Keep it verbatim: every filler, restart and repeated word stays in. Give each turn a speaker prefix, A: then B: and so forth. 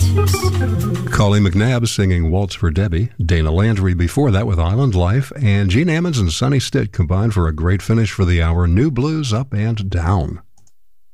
A: Colleen McNabb singing Waltz for Debbie. Dana Landry before that with Island Life. And Gene Ammons and Sonny Stitt combined for a great finish for the hour. New Blues, Up and Down.